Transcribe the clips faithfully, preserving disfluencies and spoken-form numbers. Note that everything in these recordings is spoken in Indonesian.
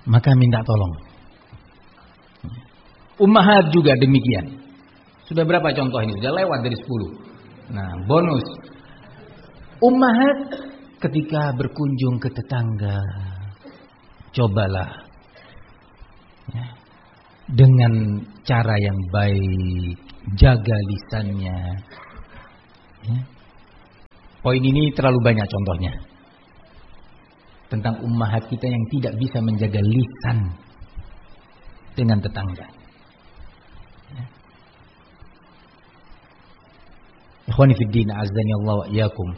maka minta tolong. Ummahat juga demikian. Sudah berapa contoh ini? Sudah lewat dari sepuluh. Nah, bonus. Ummahat ketika berkunjung ke tetangga, cobalah ya, dengan cara yang baik, jaga lisannya. Ya. Poin ini terlalu banyak contohnya tentang ummahat kita yang tidak bisa menjaga lisan dengan tetangga. Ya. Ikhwani fid din, azani Allah wa iyyakum.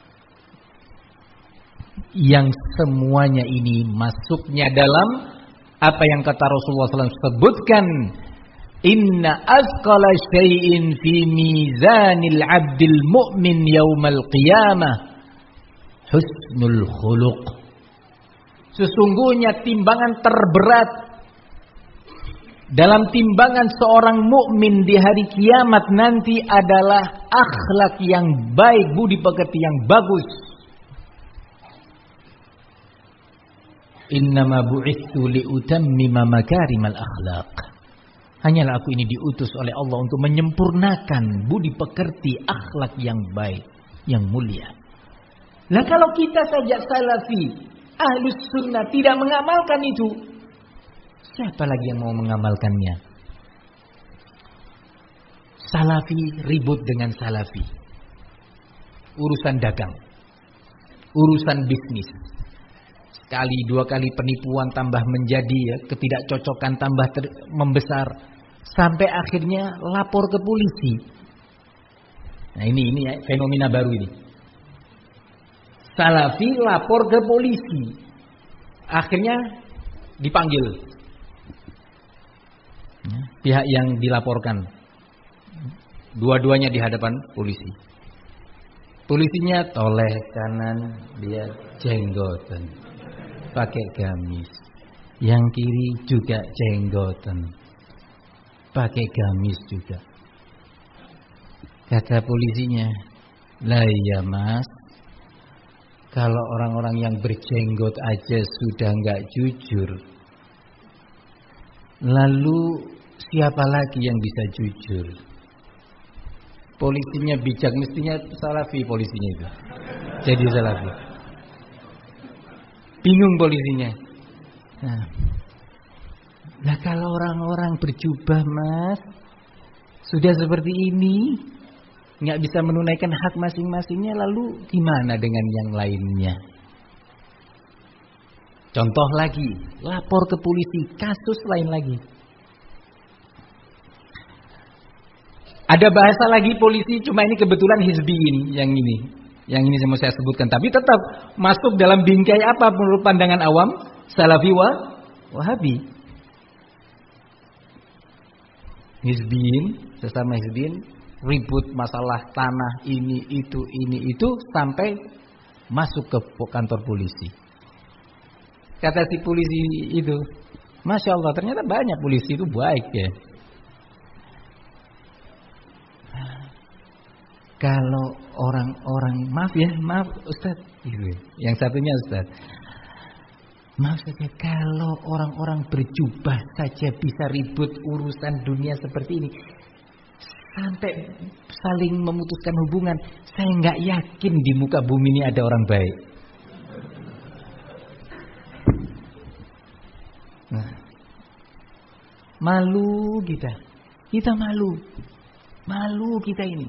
Yang semuanya ini masuknya dalam apa yang kata Rasulullah sallallahu alaihi wasallam sebutkan, inna azqala syai'in fi mizanil 'abdil mu'min yaumal qiyamah husnul khuluq. Sesungguhnya timbangan terberat dalam timbangan seorang mukmin di hari kiamat nanti adalah akhlak yang baik, budi pekerti yang bagus. Innama bu'itsu liutammima makarimal akhlaq. Hanyalah aku ini diutus oleh Allah untuk menyempurnakan budi pekerti akhlak yang baik, yang mulia. Nah, kalau kita saja salafi, ahlus sunnah tidak mengamalkan itu, siapa lagi yang mau mengamalkannya? Salafi ribut dengan salafi. Urusan dagang, urusan bisnis. Sekali dua kali penipuan tambah menjadi ya, ketidakcocokan tambah ter, membesar sampai akhirnya lapor ke polisi. Nah ini ini ya, fenomena baru ini. Salafi lapor ke polisi, akhirnya dipanggil ya, pihak yang dilaporkan, dua-duanya di hadapan polisi. Polisinya toleh kanan, dia jenggotan, pakai gamis. Yang kiri juga jenggotan, pakai gamis juga. Kata polisinya, lah iya mas, kalau orang-orang yang berjenggot aja sudah nggak jujur, lalu siapa lagi yang bisa jujur? Polisinya bijak, mestinya salafi polisinya itu. Jadi salafi. Bingung polisinya. Nah, nah kalau orang-orang berjubah mas, sudah seperti ini, nggak bisa menunaikan hak masing-masingnya, lalu gimana dengan yang lainnya? Contoh lagi, lapor ke polisi, kasus lain lagi. Ada bahasa lagi polisi, cuma ini kebetulan hizbiyin yang ini. Yang ini semua saya sebutkan, tapi tetap masuk dalam bingkai apa menurut pandangan awam? Salafi wa Wahabi. Hizbiyin, sesama hizbiyin ribut masalah tanah ini itu ini itu sampai masuk ke kantor polisi. Kata si polisi itu, Masya Allah, ternyata banyak polisi itu baik ya. Kalau orang-orang, maaf ya, maaf Ustaz, yang satunya Ustaz, maaf saja, kalau orang-orang berjubah saja bisa ribut urusan dunia seperti ini, sampai saling memutuskan hubungan, saya nggak yakin di muka bumi ini ada orang baik. Nah, malu kita, kita malu, malu kita ini.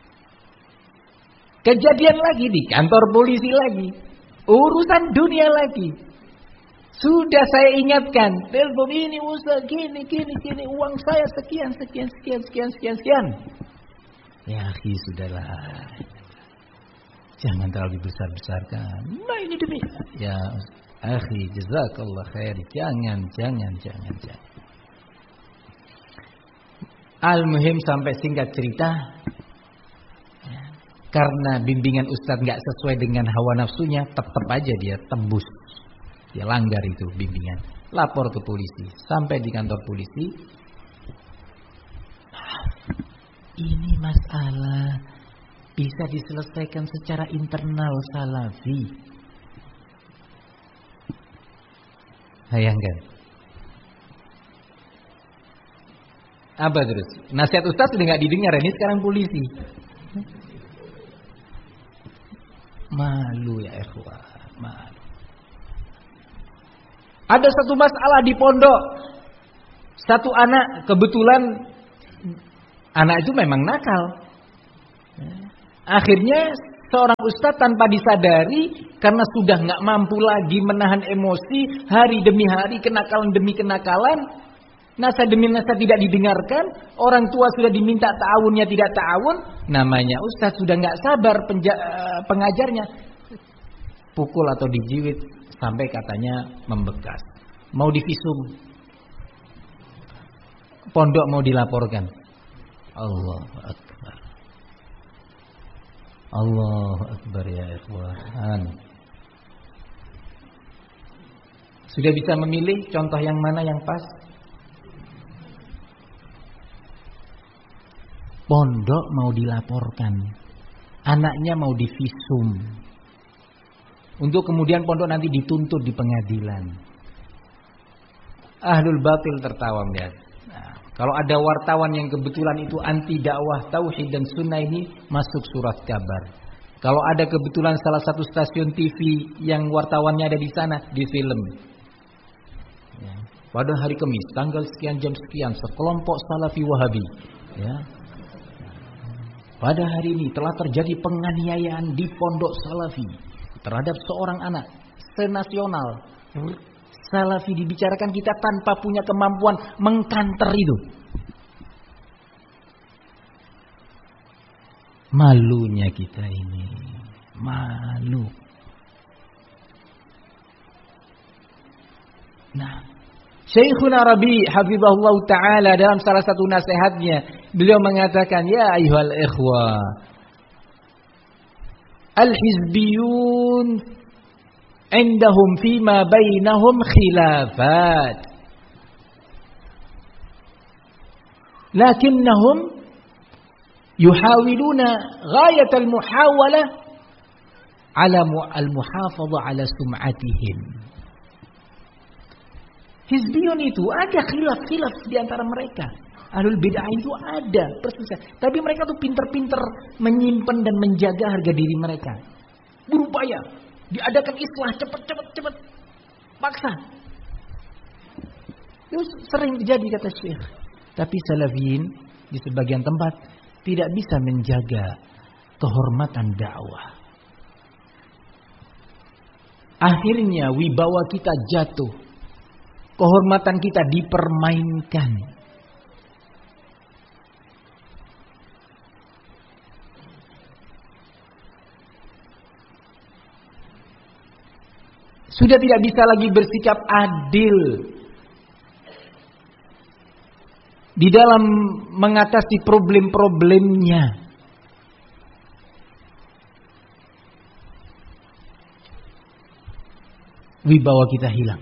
Kejadian lagi di kantor polisi lagi, urusan dunia lagi. Sudah saya ingatkan, telepon ini Ustaz, gini, gini, gini, uang saya sekian, sekian, sekian, sekian, sekian, sekian. Ya akhi, sudahlah. Jangan terlalu besar-besarkan. Nah ini demi. Ya akhi, jazakallah khair. Jangan, jangan, jangan, jangan. Al-muhim sampai singkat cerita, karena bimbingan Ustadz gak sesuai dengan hawa nafsunya, tetap aja dia tembus. Dia langgar itu bimbingan. Lapor ke polisi. Sampai di kantor polisi. Ini masalah bisa diselesaikan secara internal salafi. Bayangkan. Apa terus? Nasihat ustaz sudah nggak didengar, ini sekarang polisi. Malu ya ikhwah, malu. Ada satu masalah di pondok. Satu anak kebetulan anak itu memang nakal. Akhirnya seorang ustadz tanpa disadari karena sudah nggak mampu lagi menahan emosi, hari demi hari kenakalan demi kenakalan, nasihat demi nasihat tidak didengarkan, orang tua sudah diminta ta'awunnya tidak ta'awun, namanya ustadz sudah nggak sabar penja- pengajarnya, pukul atau dijiwit sampai katanya membekas, mau divisum, pondok mau dilaporkan. Allahu Akbar. Allahu Akbar ya ikhwan. Sudah bisa memilih contoh yang mana yang pas? Pondok mau dilaporkan, anaknya mau divisum, untuk kemudian pondok nanti dituntut di pengadilan. Ahlul batil tertawa melihat. Nah, kalau ada wartawan yang kebetulan itu anti dakwah tauhid dan sunnah ini masuk surat kabar. Kalau ada kebetulan salah satu stasiun T V yang wartawannya ada di sana, di film. Ya. Pada hari Kamis tanggal sekian jam sekian sekelompok Salafi Wahabi, ya. Pada hari ini telah terjadi penganiayaan di pondok Salafi terhadap seorang anak senasional. Salafi dibicarakan, kita tanpa punya kemampuan mengkanter itu. Malunya kita ini, malu. Nah, Syekhuna Rabi hafizahullah taala dalam salah satu nasihatnya, beliau mengatakan, ya ayyuhal ikhwah, al-hizbiyun indahum fima bainahum khilafat, lakinnahum yuhawiluna ghayat al-muhawalah ala al-muhafadha ala sum'atihim. Hizbiyun itu ada khilaf-khilaf di antara mereka. Ahlul bid'ah itu ada perselisihan. Tapi mereka tuh pinter-pinter menyimpan dan menjaga harga diri mereka. Berupaya diadakan islah cepat-cepat-cepat, paksa. Itu sering terjadi kata Syekh. Tapi salafiyin di sebagian tempat tidak bisa menjaga kehormatan dakwah. Akhirnya wibawa kita jatuh. Kehormatan kita dipermainkan. Sudah tidak bisa lagi bersikap adil di dalam mengatasi problem-problemnya. Wibawa kita hilang.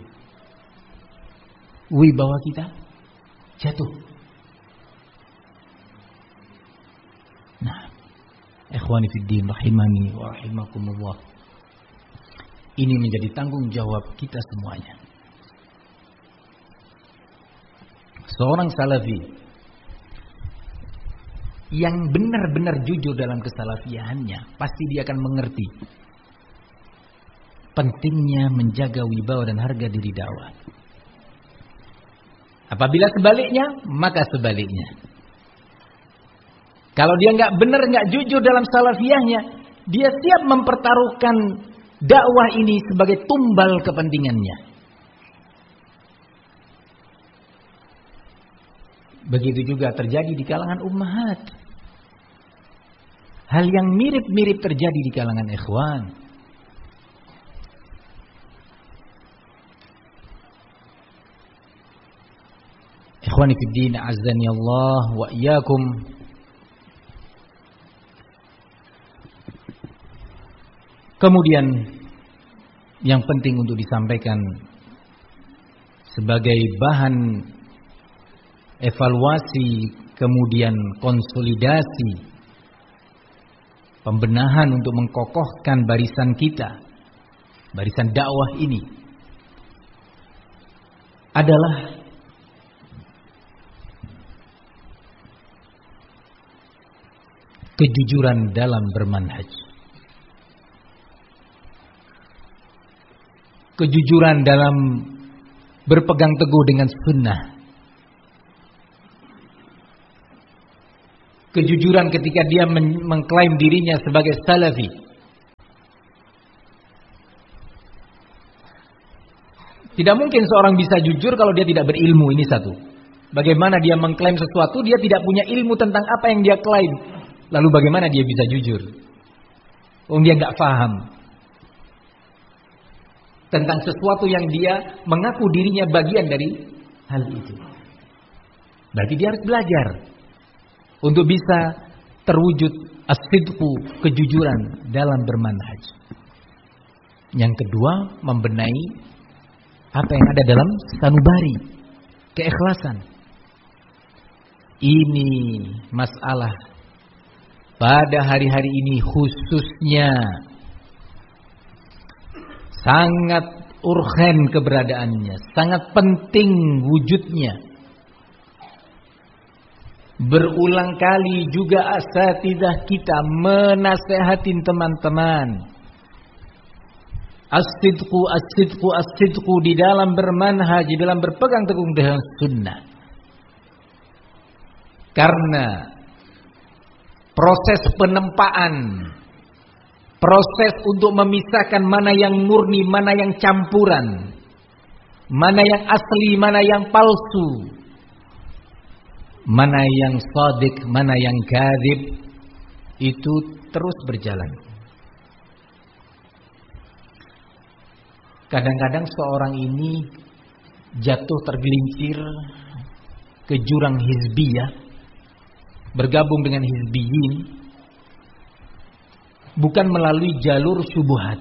Wibawa kita jatuh. Nah, ikhwani fiddin rahimani wa rahimakumullah. Ini menjadi tanggung jawab kita semuanya. Seorang salafi yang benar-benar jujur dalam kesalafiannya, pasti dia akan mengerti pentingnya menjaga wibawa dan harga diri dakwah. Apabila sebaliknya, maka sebaliknya. Kalau dia nggak benar, nggak jujur dalam salafiyahnya, dia siap mempertaruhkan dakwah ini sebagai tumbal kepentingannya. Begitu juga terjadi di kalangan ummahat. Hal yang mirip-mirip terjadi di kalangan ikhwan. Ikhwani fid din, azzani Allah wa iyyakum. Kemudian yang penting untuk disampaikan sebagai bahan evaluasi, kemudian konsolidasi, pembenahan untuk mengkokohkan barisan kita, barisan dakwah ini. adalah kejujuran dalam bermanhaj. Kejujuran dalam berpegang teguh dengan sunnah. Kejujuran ketika dia mengklaim dirinya sebagai salafi. Tidak mungkin seorang bisa jujur kalau dia tidak berilmu, ini satu. Bagaimana dia mengklaim sesuatu, dia tidak punya ilmu tentang apa yang dia klaim. Lalu bagaimana dia bisa jujur? Oh, dia nggak paham tentang sesuatu yang dia mengaku dirinya bagian dari hal itu. Berarti dia harus belajar untuk bisa terwujud as-sidqu, kejujuran dalam bermanhaj. Yang kedua, membenahi apa yang ada dalam sanubari, keikhlasan. Ini masalah pada hari-hari ini khususnya sangat urgen keberadaannya, sangat penting wujudnya. Berulang kali juga asatidzah kita menasehatin teman-teman. As-sidqu, as-sidqu, as-sidqu di dalam bermanhaj, di dalam berpegang teguh dengan sunnah. Karena proses penempaan, proses untuk memisahkan mana yang murni, mana yang campuran, mana yang asli, mana yang palsu, mana yang shadiq, mana yang kadzib, itu terus berjalan. Kadang-kadang seorang ini jatuh tergelincir ke jurang hizbiyah, bergabung dengan hizbiyin, bukan melalui jalur syubhat.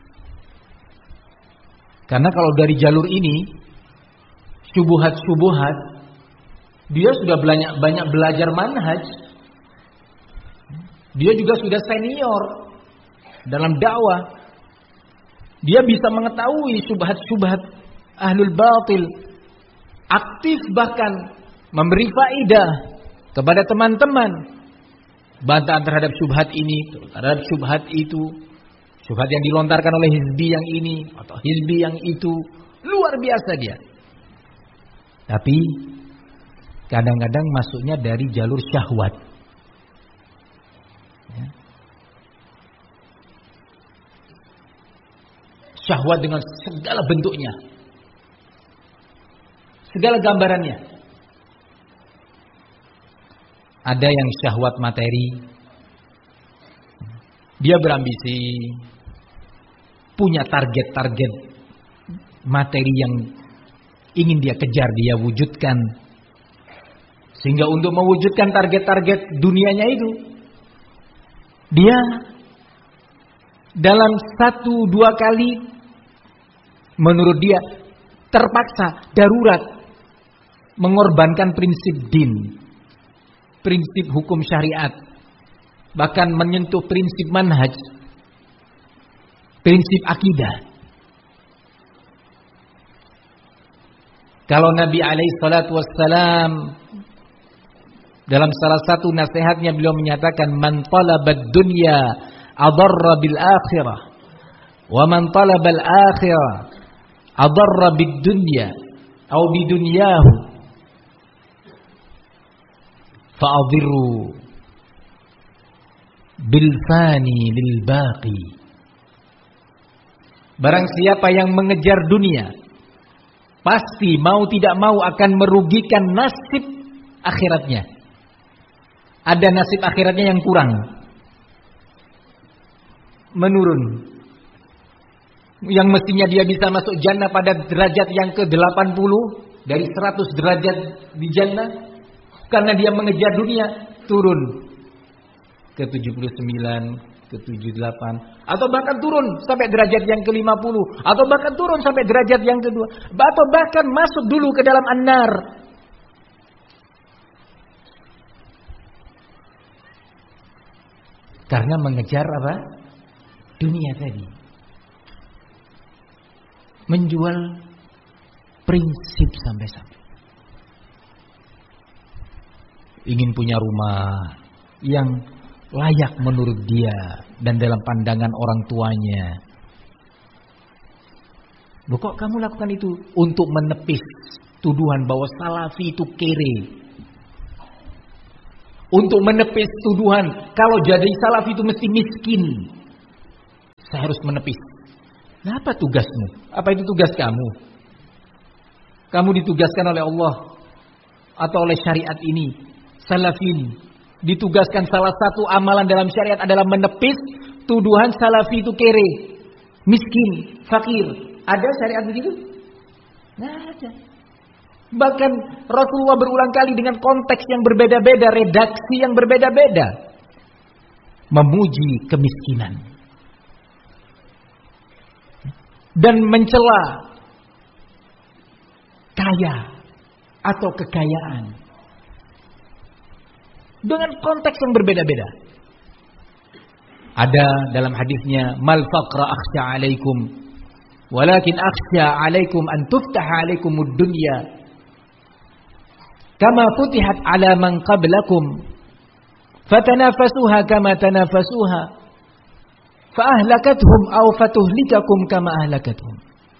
Karena kalau dari jalur ini, syubhat-syubhat, dia sudah banyak banyak belajar manhaj. Dia juga sudah senior dalam dakwah. Dia bisa mengetahui syubhat-syubhat ahlul batil. Aktif bahkan memberi faedah kepada teman-teman. Bantahan terhadap syubhat ini, terhadap syubhat itu. Syubhat yang dilontarkan oleh hizbi yang ini atau hizbi yang itu. Luar biasa dia. Tapi kadang-kadang masuknya dari jalur syahwat. Ya. Syahwat dengan segala bentuknya, segala gambarannya. Ada yang syahwat materi, dia berambisi, punya target-target materi yang ingin dia kejar, dia wujudkan. Sehingga untuk mewujudkan target-target dunianya itu, dia dalam satu dua kali, menurut dia terpaksa, darurat, mengorbankan prinsip din, prinsip hukum syariat, bahkan menyentuh prinsip manhaj, prinsip akidah. Kalau Nabi alaihi salatu wassalam dalam salah satu nasihatnya beliau menyatakan, man talabad dunya adarra bil akhirah, wa man talabal akhirah adarra bid dunya atau bidunyahu, fa'adhiru bil fani lil baqi. Barang siapa yang mengejar dunia, pasti mau tidak mau akan merugikan nasib akhiratnya. Ada nasib akhiratnya yang kurang, menurun. Yang mestinya dia bisa masuk jannah pada derajat yang ke delapan puluh dari seratus derajat di jannah, karena dia mengejar dunia, turun ke tujuh puluh sembilan, ke tujuh puluh delapan, atau bahkan turun sampai derajat yang ke lima puluh, atau bahkan turun sampai derajat yang kedua, atau bahkan masuk dulu ke dalam an-nar. Karena mengejar apa? Dunia tadi. Menjual prinsip sampai-sampai. Ingin punya rumah yang layak menurut dia dan dalam pandangan orang tuanya. Loh, kok kamu lakukan itu? Untuk menepis tuduhan bahwa salafi itu kere. Untuk menepis tuduhan kalau jadi salafi itu mesti miskin. Saya harus menepis. Nah, apa tugasmu? Apa itu tugas kamu? Kamu ditugaskan oleh Allah atau oleh syariat ini. Salafin ditugaskan, salah satu amalan dalam syariat adalah menepis tuduhan salafi itu kere, miskin, fakir. Ada syariat begitu? Nggak ada. Bahkan Rasulullah berulang kali dengan konteks yang berbeda-beda, redaksi yang berbeda-beda, memuji kemiskinan dan mencela kaya atau kekayaan dengan konteks yang berbeda-beda. Ada dalam hadisnya, mal faqra akhsha alaikum walakin akhsha alaikum an tuftaha alaikumud dunya kama futihat ala man qablakum fatanafasuha kama tanafasuha fa ahlakathum aw fatuhlikakum kama ahlakathum.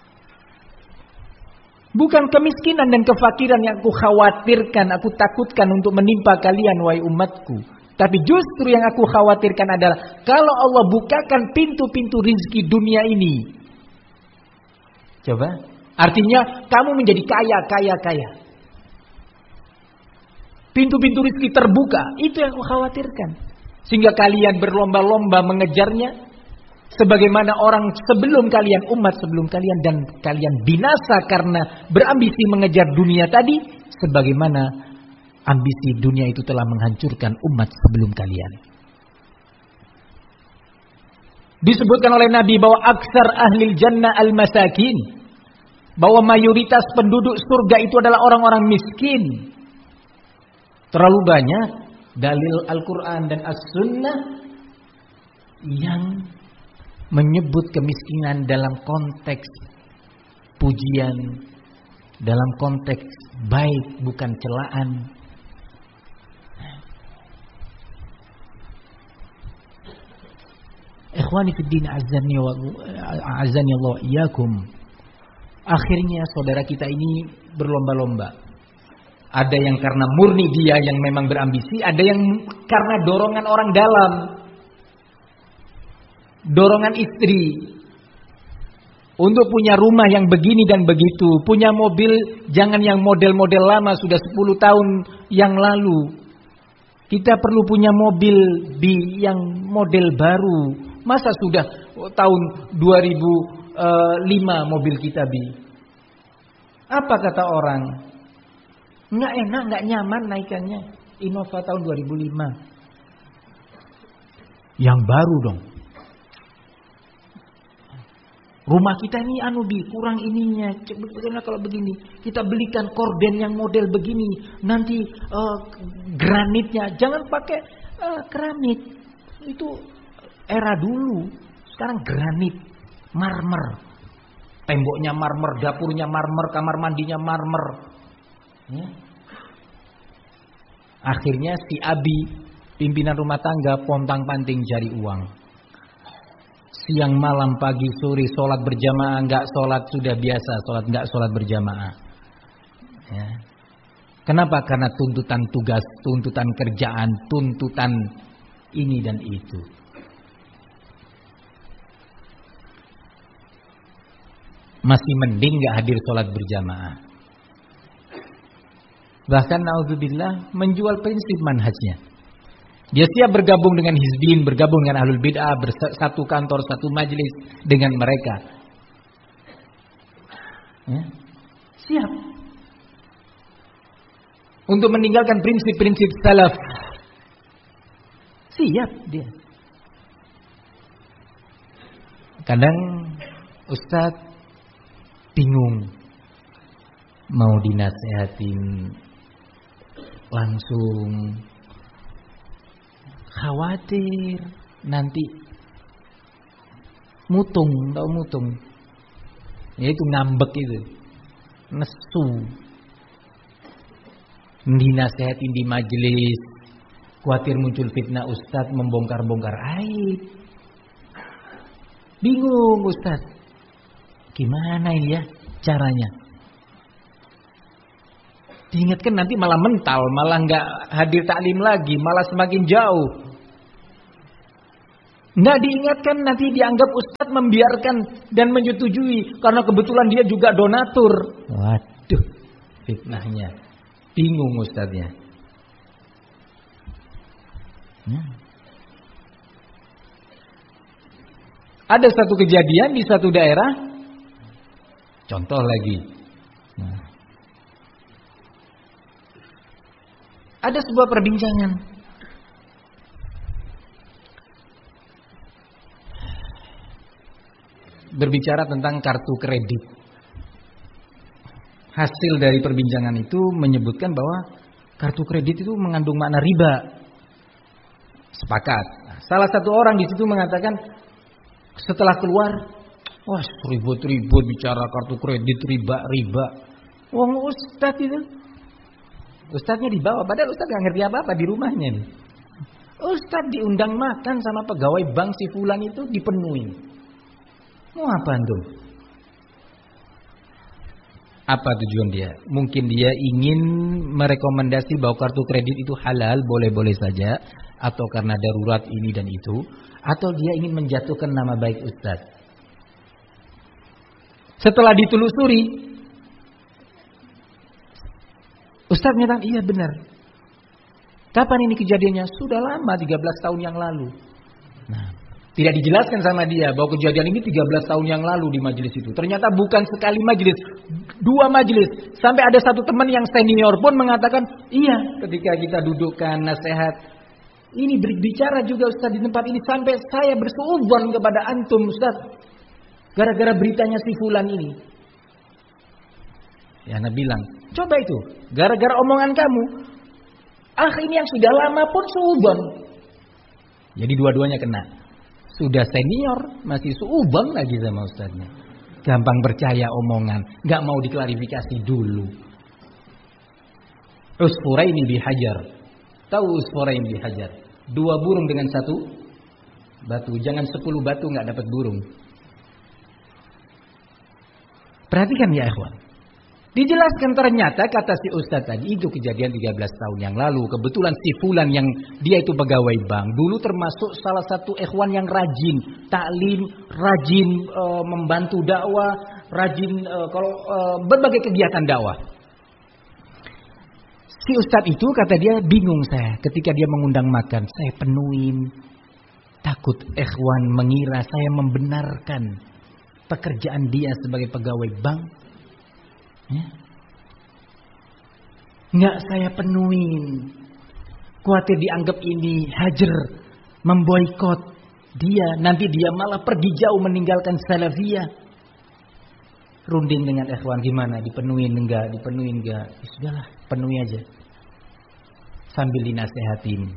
Bukan kemiskinan dan kefakiran yang aku khawatirkan, aku takutkan untuk menimpa kalian wahai umatku. Tapi justru yang aku khawatirkan adalah kalau Allah bukakan pintu-pintu rizki dunia ini. Coba, artinya kamu menjadi kaya, kaya, kaya. Pintu-pintu rizki terbuka, itu yang aku khawatirkan. Sehingga kalian berlomba-lomba mengejarnya. Sebagaimana orang sebelum kalian, umat sebelum kalian, dan kalian binasa karena berambisi mengejar dunia tadi. Sebagaimana ambisi dunia itu telah menghancurkan umat sebelum kalian. Disebutkan oleh Nabi bahwa aksar ahlil jannah al-masakin. Bahwa mayoritas penduduk surga itu adalah orang-orang miskin. Terlalu banyak dalil Al-Quran dan As-Sunnah yang menyebut kemiskinan dalam konteks pujian, dalam konteks baik, bukan celaan. Ikhwani fid din, azani wa azani Allah iyyakum. Akhirnya saudara kita ini berlomba-lomba. Ada yang karena murni dia yang memang berambisi, ada yang karena dorongan orang dalam. Dorongan istri untuk punya rumah yang begini dan begitu, punya mobil jangan yang model-model lama sudah sepuluh tahun yang lalu. Kita perlu punya mobil bi yang model baru. Masa sudah tahun dua ribu lima mobil kita bi? Apa kata orang? Nggak enak, nggak nyaman naikannya. Innova tahun dua ribu lima. Yang baru dong. Rumah kita ini anu bi, kurang ininya. Bagaimana kalau begini? Kita belikan korden yang model begini. Nanti uh, granitnya jangan pakai uh, keramik. Itu era dulu. Sekarang granit, marmer. Temboknya marmer, dapurnya marmer, kamar mandinya marmer. Ya. Akhirnya si Abi, pimpinan rumah tangga, pontang-panting cari uang. Siang malam pagi sore sholat berjamaah, enggak sholat sudah biasa, sholat enggak sholat berjamaah. Ya. Kenapa? Karena tuntutan tugas, tuntutan kerjaan, tuntutan ini dan itu. Masih mending enggak hadir sholat berjamaah. Bahkan naudzubillah menjual prinsip manhajnya. Dia siap bergabung dengan hizbin, bergabung dengan ahlul bid'ah, bersatu kantor, satu majelis dengan mereka. Ya. Siap. Untuk meninggalkan prinsip-prinsip salaf. Siap dia. Kadang Ustadz bingung. Mau dinasehatin langsung. Khawatir nanti mutung, tahu mutung? Ya itu ngambek itu. nesu, dinasehatin di majelis, khawatir muncul fitnah ustadz membongkar-bongkar aib. Bingung ustadz, gimana ini ya caranya? Diingatkan nanti malah mental, malah nggak hadir taklim lagi, malah semakin jauh. Nggak diingatkan nanti dianggap ustadz membiarkan dan menyetujui karena kebetulan dia juga donatur. Waduh, fitnahnya. Bingung ustadznya. Ya. Ada satu kejadian di satu daerah. Contoh lagi. Nah. Ada sebuah perbincangan. Berbicara tentang kartu kredit. Hasil dari perbincangan itu menyebutkan bahwa kartu kredit itu mengandung makna riba. Sepakat. Nah, salah satu orang di situ mengatakan setelah keluar, wah ribut-ribut bicara kartu kredit riba-riba. Wong ustadz itu, ustadznya dibawa, padahal ustadz gak ngerti apa-apa di rumahnya nih. Ustadz diundang makan sama pegawai bank si fulan itu dipenuhi. Mau apa antum? Apa tujuan dia? Mungkin dia ingin merekomendasi bahwa kartu kredit itu halal, boleh-boleh saja, atau karena darurat ini dan itu, atau dia ingin menjatuhkan nama baik ustadz. Setelah ditelusuri, ustadz menyatakan iya benar. Kapan ini kejadiannya? Sudah lama, tiga belas tahun yang lalu. Nah, tidak dijelaskan sama dia bahwa kejadian ini tiga belas tahun yang lalu di majelis itu. Ternyata bukan sekali majelis, dua majelis. Sampai ada satu teman yang senior pun mengatakan, iya ketika kita dudukkan nasihat. Ini berbicara juga Ustaz di tempat ini. Sampai saya bersuudzon kepada antum Ustaz. Gara-gara beritanya si fulan ini. Ya Anda bilang, coba itu. Gara-gara omongan kamu. Ah ini yang sudah lama pun suudzon. Jadi dua-duanya kena. Sudah senior, masih suudzon lagi sama ustadznya. Gampang percaya omongan, gak mau diklarifikasi dulu. Usfuraini bihajar. Tahu usfuraini bihajar? Dua burung dengan satu batu. Jangan sepuluh batu gak dapat burung. Perhatikan ya ikhwan. Dijelaskan ternyata kata si ustadz tadi itu kejadian tiga belas tahun yang lalu. Kebetulan si fulan yang dia itu pegawai bank. Dulu termasuk salah satu ikhwan yang rajin taklim, rajin e, membantu dakwah, rajin e, kalau e, berbagai kegiatan dakwah. Si ustadz itu kata dia bingung saya ketika dia mengundang makan. Saya penuhin. Takut ikhwan mengira saya membenarkan pekerjaan dia sebagai pegawai bank. Ya. Nggak saya penuhin. Khawatir dianggap ini hajar, memboikot dia. Nanti dia malah pergi jauh meninggalkan salafiyah. Runding dengan ikhwan gimana? Dipenuhin enggak? Dipenuhin enggak? Ya, sudahlah, penuhi aja. Sambil dinasehatin.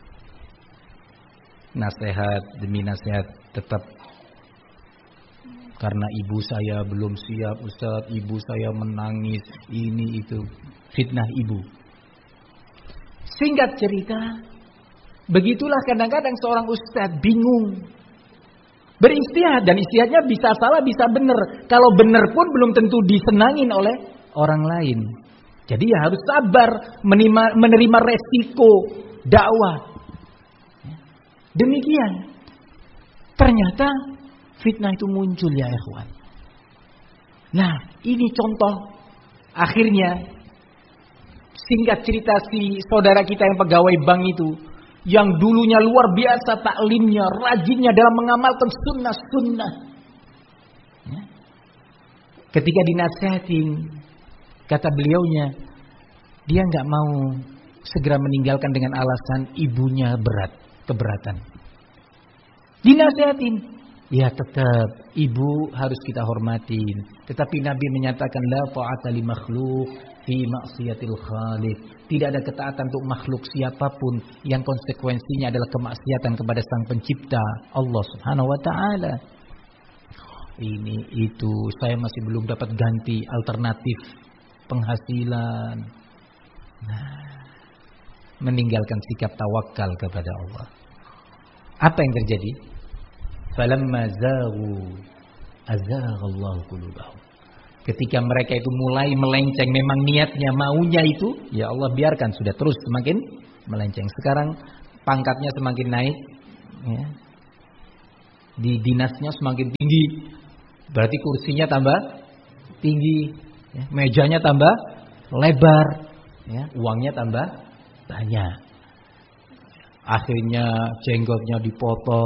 Nasihat demi nasihat tetap. Karena ibu saya belum siap Ustaz, ibu saya menangis, ini itu. Fitnah ibu. Singkat cerita, begitulah kadang-kadang seorang ustaz bingung. Beristihad, dan istihadnya bisa salah, bisa benar. Kalau benar pun belum tentu disenangin oleh orang lain. Jadi ya harus sabar menerima, menerima resiko dakwah. Demikian. Ternyata fitnah itu muncul ya ikhwan. Nah ini contoh. Akhirnya singkat cerita si saudara kita yang pegawai bank itu, yang dulunya luar biasa taklimnya, rajinnya dalam mengamalkan sunnah-sunnah, ya. Ketika dinasihatin, kata beliaunya, dia nggak mau segera meninggalkan dengan alasan ibunya berat, keberatan. Dinasihatin, ya tetap ibu harus kita hormatin. Tetapi Nabi menyatakan la ta'ata li makhluk fi maksiatil khaliq. Tidak ada ketaatan untuk makhluk siapapun yang konsekuensinya adalah kemaksiatan kepada Sang Pencipta Allah Subhanahu wa taala. ini itu, saya masih belum dapat ganti alternatif penghasilan. Nah, meninggalkan sikap tawakal kepada Allah. Apa yang terjadi? Falamma zaghu azaghallahu qulubahum. Ketika mereka itu mulai melenceng, memang niatnya maunya itu, ya Allah biarkan sudah terus semakin melenceng. Sekarang pangkatnya semakin naik, ya. Di dinasnya semakin tinggi, berarti kursinya tambah tinggi, ya. Mejanya tambah lebar, ya. Uangnya tambah banyak. Akhirnya jenggotnya dipotong.